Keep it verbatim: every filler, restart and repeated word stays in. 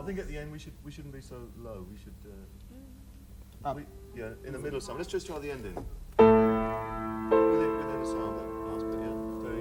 I think at the end we should we shouldn't be so low. We should. Uh, Up. we, yeah, in the middle. Some. Let's just try the ending.